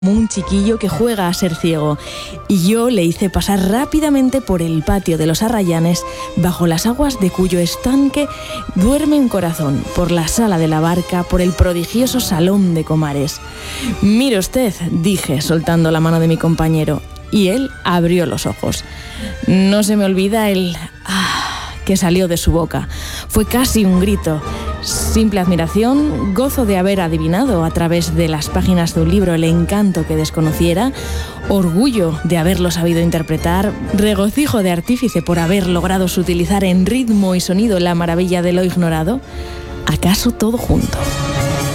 como un chiquillo que juega a ser ciego, y yo le hice pasar rápidamente por el patio de los Arrayanes, bajo las aguas de cuyo estanque duerme un corazón, por la sala de la barca, por el prodigioso salón de Comares. «Mire usted», dije, soltando la mano de mi compañero, y él abrió los ojos. No se me olvida el «ah» que salió de su boca. Fue casi un grito. Simple admiración, gozo de haber adivinado a través de las páginas de un libro el encanto que desconociera, orgullo de haberlo sabido interpretar, regocijo de artífice por haber logrado sutilizar en ritmo y sonido la maravilla de lo ignorado. ¿Acaso todo junto?